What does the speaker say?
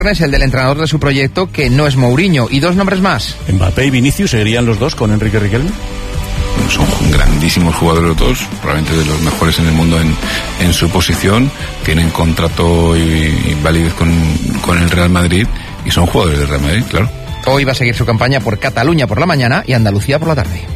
Es el del entrenador de su proyecto, que no es Mourinho, y 2 nombres más. Mbappé y Vinicius, ¿seguirían los dos con Enrique Riquelme? Son grandísimos jugadores los dos, probablemente de los mejores en el mundo en su posición, tienen contrato y validez con el Real Madrid y son jugadores del Real Madrid, claro. Hoy va a seguir su campaña por Cataluña por la mañana y Andalucía por la tarde.